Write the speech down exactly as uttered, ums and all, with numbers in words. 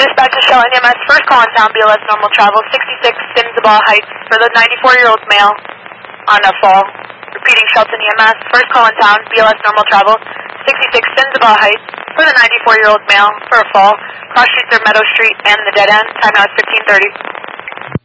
dispatch to Shelton E M S, first call in town, B L S normal travel, sixty-six Simsabal Heights, for the ninety-four-year-old male on a fall. Repeating, Shelton E M S, first call in town, B L S normal travel, sixty-six Simsabal Heights, for the ninety-four-year-old male for a fall. Cross streets are Meadow Street and the dead end, time now is fifteen thirty.